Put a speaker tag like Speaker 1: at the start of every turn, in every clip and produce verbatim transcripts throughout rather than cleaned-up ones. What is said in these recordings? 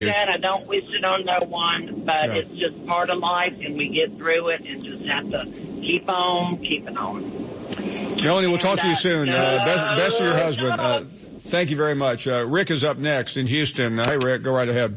Speaker 1: that. I don't wish it on no one, but
Speaker 2: No.
Speaker 1: it's just part of life, and we get through it and just have to keep on keeping on.
Speaker 2: Melanie, we'll talk to you soon. Uh, best, best to your husband.
Speaker 1: No.
Speaker 2: Uh, thank you very much. Uh, Rick is up next in Houston. Hey, Rick, go right ahead.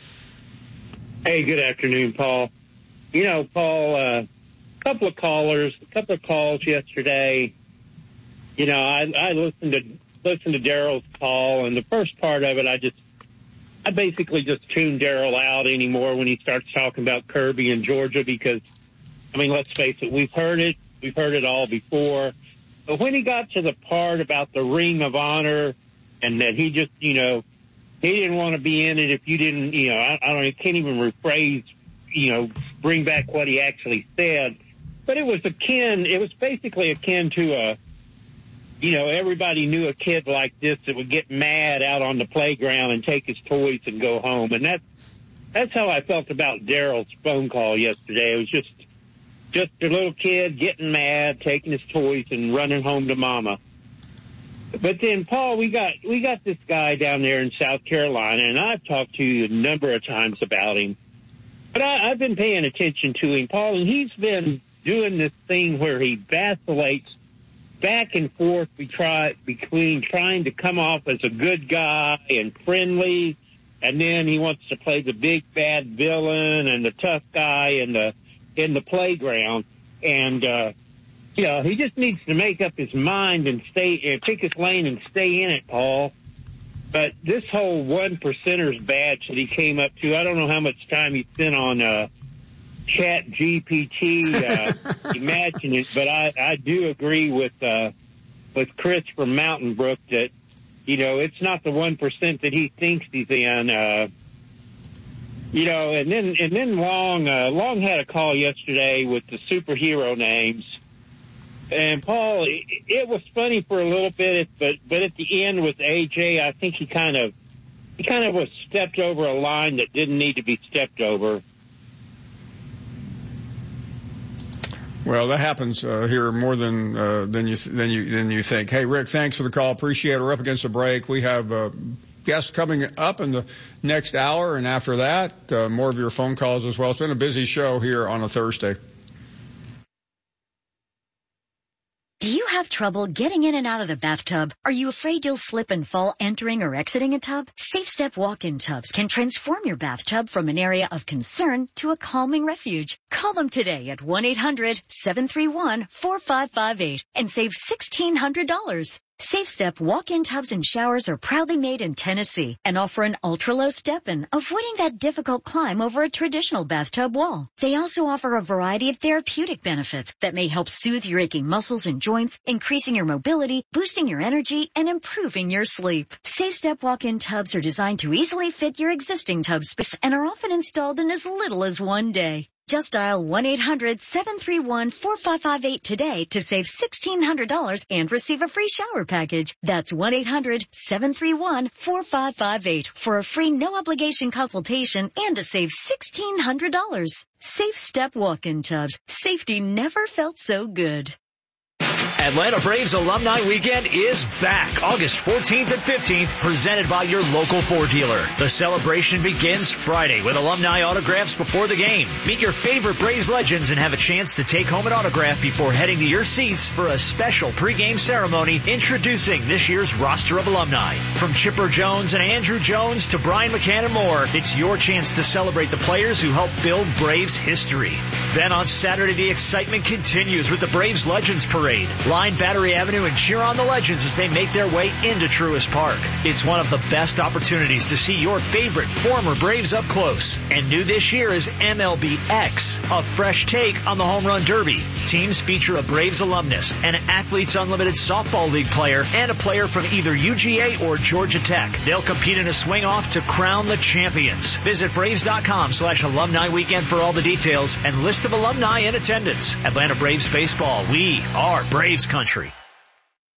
Speaker 3: Hey, good afternoon, Paul. You know, Paul, a uh, couple of callers, a couple of calls yesterday. You know, I, I listened to listened to Daryl's call, and the first part of it, I just, I basically just tuned Daryl out anymore when he starts talking about Kirby and Georgia because, I mean, let's face it, we've heard it. We've heard it all before. But when he got to the part about the Ring of Honor and that he just, you know, he didn't want to be in it if you didn't, you know, I, I don't, I can't even rephrase, you know, bring back what he actually said. But it was akin, it was basically akin to a, you know, everybody knew a kid like this that would get mad out on the playground and take his toys and go home. And that, that's how I felt about Daryl's phone call yesterday. It was just, just a little kid getting mad, taking his toys and running home to mama. But then, Paul, we got, we got this guy down there in South Carolina, and I've talked to you a number of times about him. But I, I've been paying attention to him, Paul, and he's been doing this thing where he vacillates back and forth we try, between trying to come off as a good guy and friendly, and then he wants to play the big bad villain and the tough guy in the in the playground. And uh, you know, he just needs to make up his mind and stay and pick his lane and stay in it, Paul. But this whole one percenters badge that he came up to, I don't know how much time he spent on uh, Chat G P T, uh, imagine it, but I, I do agree with, uh, with Chris from Mountain Brook that, you know, it's not the one percent that he thinks he's in, uh, you know, and then, and then Long, uh, Long had a call yesterday with the superhero names. And Paul, it, it was funny for a little bit, but, but at the end with A J, I think he kind of, he kind of was stepped over a line that didn't need to be stepped over.
Speaker 2: Well, that happens uh, here more than uh, than you th- than you than you think. Hey, Rick, thanks for the call. Appreciate it. We're up against the break. We have uh, guests coming up in the next hour, and after that, uh, more of your phone calls as well. It's been a busy show here on a Thursday.
Speaker 4: Do you have trouble getting in and out of the bathtub? Are you afraid you'll slip and fall entering or exiting a tub? Safe Step walk-in tubs can transform your bathtub from an area of concern to a calming refuge. Call them today at one eight hundred seven three one four five five eight and save sixteen hundred dollars. Safe Step walk-in tubs and showers are proudly made in Tennessee and offer an ultra-low step-in, avoiding that difficult climb over a traditional bathtub wall. They also offer a variety of therapeutic benefits that may help soothe your aching muscles and joints, increasing your mobility, boosting your energy, and improving your sleep. Safe Step walk-in tubs are designed to easily fit your existing tub space and are often installed in as little as one day. Just dial one eight hundred seven three one four five five eight today to save sixteen hundred dollars and receive a free shower package. That's one eight hundred seven three one four five five eight for a free no-obligation consultation and to save sixteen hundred dollars. Safe Step walk-in tubs. Safety never felt so good.
Speaker 5: Atlanta Braves Alumni Weekend is back August fourteenth and fifteenth, presented by your local Ford dealer. The celebration begins Friday with alumni autographs before the game. Meet your favorite Braves legends and have a chance to take home an autograph before heading to your seats for a special pregame ceremony introducing this year's roster of alumni. From Chipper Jones and Andrew Jones to Brian McCann and more, it's your chance to celebrate the players who helped build Braves history. Then on Saturday, the excitement continues with the Braves Legends Parade. Line Battery Avenue and cheer on the legends as they make their way into Truist Park. It's one of the best opportunities to see your favorite former Braves up close. And new this year is M L B X, a fresh take on the Home Run Derby. Teams feature a Braves alumnus, an Athletes Unlimited Softball League player, and a player from either U G A or Georgia Tech. They'll compete in a swing-off to crown the champions. Visit Braves.com slash alumni weekend for all the details and list of alumni in attendance. Atlanta Braves baseball. We are Braves country.